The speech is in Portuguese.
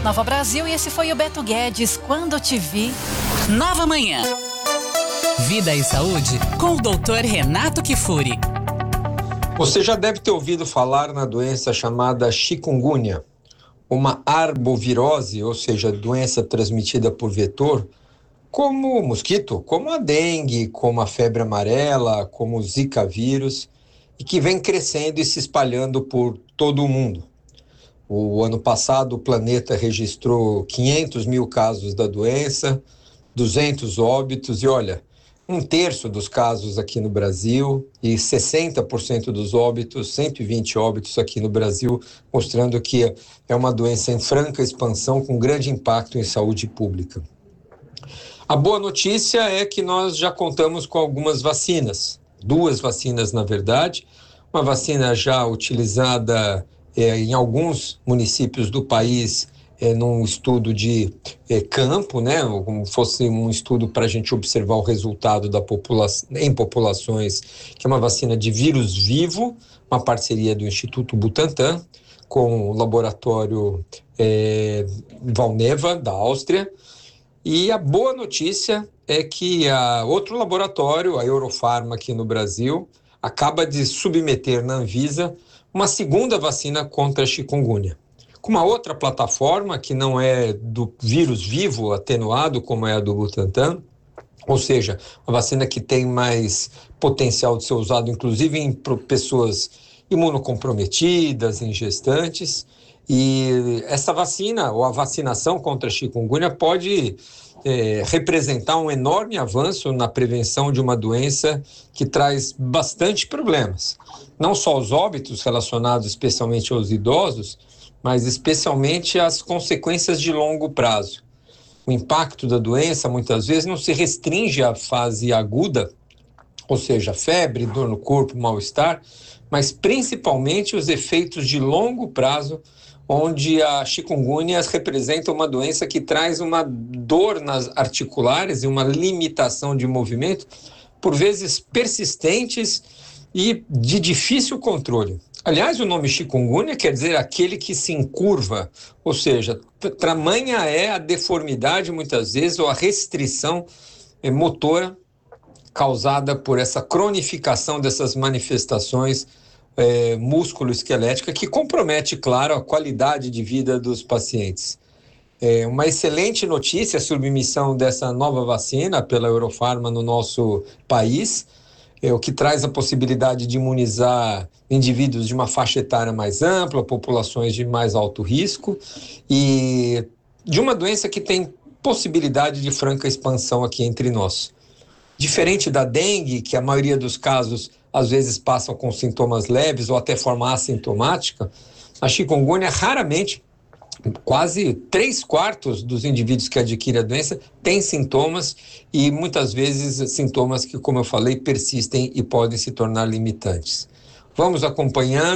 Nova Brasil e esse foi o Beto Guedes, Quando Te Vi. Nova Manhã. Vida e saúde com o Dr. Renato Kifuri. Você já deve ter ouvido falar na doença chamada chikungunya, uma arbovirose, ou seja, doença transmitida por vetor, como o mosquito, como a dengue, como a febre amarela, como o Zika vírus, e que vem crescendo e se espalhando por todo o mundo. O ano passado, o planeta registrou 500 mil casos da doença, 200 óbitos, e olha, 1/3 dos casos aqui no Brasil e 60% dos óbitos, 120 óbitos aqui no Brasil, mostrando que é uma doença em franca expansão com grande impacto em saúde pública. A boa notícia é que nós já contamos com algumas vacinas, 2 vacinas na verdade, uma vacina já utilizada em alguns municípios do país, num estudo de campo, né, como fosse um estudo para a gente observar o resultado da em populações, que é uma vacina de vírus vivo, uma parceria do Instituto Butantan com o laboratório Valneva, da Áustria. E a boa notícia é que outro laboratório, a Eurofarma aqui no Brasil, acaba de submeter na Anvisa uma segunda vacina contra a chikungunya, com uma outra plataforma que não é do vírus vivo atenuado, como é a do Butantan, ou seja, uma vacina que tem mais potencial de ser usado, inclusive em pessoas imunocomprometidas, em gestantes. E essa vacina, ou a vacinação contra a chikungunya, pode representar um enorme avanço na prevenção de uma doença que traz bastante problemas. Não só os óbitos relacionados especialmente aos idosos, mas especialmente as consequências de longo prazo. O impacto da doença, muitas vezes, não se restringe à fase aguda, ou seja, febre, dor no corpo, mal-estar, mas principalmente os efeitos de longo prazo, onde a chikungunya representa uma doença que traz uma dor nas articulares e uma limitação de movimento, por vezes persistentes e de difícil controle. Aliás, o nome chikungunya quer dizer aquele que se encurva, ou seja, tamanha é a deformidade, muitas vezes, ou a restrição motora causada por essa cronificação dessas manifestações músculo-esquelética, que compromete, claro, a qualidade de vida dos pacientes. Uma excelente notícia a submissão dessa nova vacina pela Eurofarma no nosso país, o que traz a possibilidade de imunizar indivíduos de uma faixa etária mais ampla, populações de mais alto risco, e de uma doença que tem possibilidade de franca expansão aqui entre nós. Diferente da dengue, que a maioria dos casos às vezes passam com sintomas leves ou até forma assintomática, a chikungunya raramente, quase 3/4 dos indivíduos que adquirem a doença têm sintomas e muitas vezes sintomas que, como eu falei, persistem e podem se tornar limitantes. Vamos acompanhando